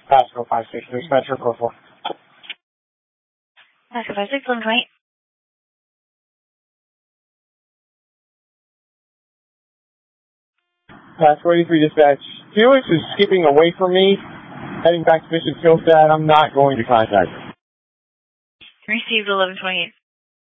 Pasco 563, Metro 44. Pasco 56, 1128. 43 dispatch. Felix is skipping away from me, heading back to Mission Skillstat. I'm not going to contact him. Received 1128.